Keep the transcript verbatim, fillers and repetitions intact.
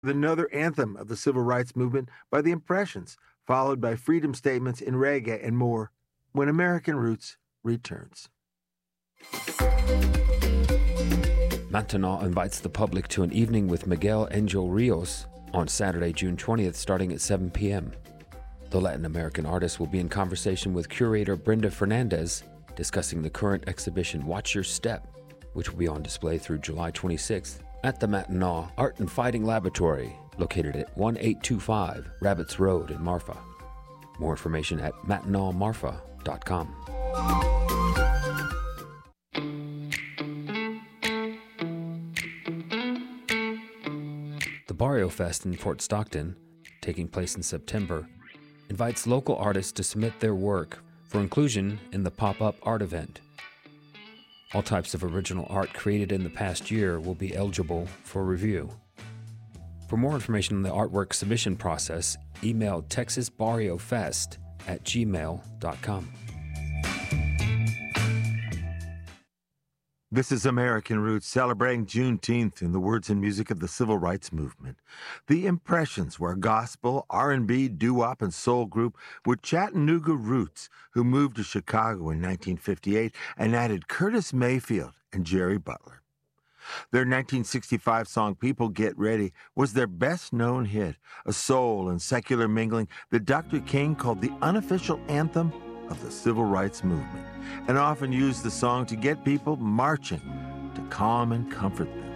Another anthem of the civil rights movement by the Impressions, followed by freedom statements in reggae and more, when American Roots returns. Maintenant invites the public to an evening with Miguel Angel Rios on Saturday, June twentieth, starting at seven p.m. The Latin American artist will be in conversation with curator Brenda Fernandez, discussing the current exhibition Watch Your Step, which will be on display through July twenty-sixth at the Mackinac Art and Fighting Laboratory, located at eighteen twenty-five Rabbits Road in Marfa. More information at mackinac marfa dot com. The Barrio Fest in Fort Stockton, taking place in September, invites local artists to submit their work for inclusion in the pop-up art event. All types of original art created in the past year will be eligible for review. For more information on the artwork submission process, email texas barrio fest at gmail dot com. This is American Roots, celebrating Juneteenth in the words and music of the civil rights movement. The Impressions were a gospel, R and B, doo-wop, and soul group with Chattanooga roots who moved to Chicago in nineteen fifty-eight and added Curtis Mayfield and Jerry Butler. Their nineteen sixty-five song People Get Ready was their best-known hit, a soul and secular mingling that Doctor King called the unofficial anthem of the civil rights movement, and often used the song to get people marching to calm and comfort them.